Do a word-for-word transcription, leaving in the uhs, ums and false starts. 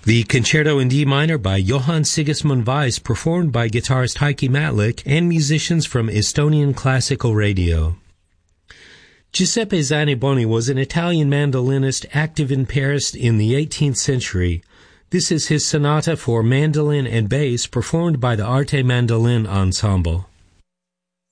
The Concerto in D minor by Johann Sigismund Weiss, performed by guitarist Heikki Matlik and musicians from Estonian Classical Radio. Giuseppe Zaniboni was an Italian mandolinist active in Paris in the eighteenth century. This is his sonata for mandolin and bass, performed by the Arte Mandolin Ensemble.